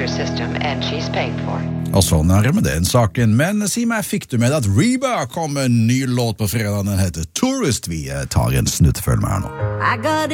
your system, and she's paid for. Og sånn er det med den saken. Men si meg, fikk du med at Reba kom med en ny låt på fredag? Den heter Tourist. Vi tar en snutt, følg med her nå.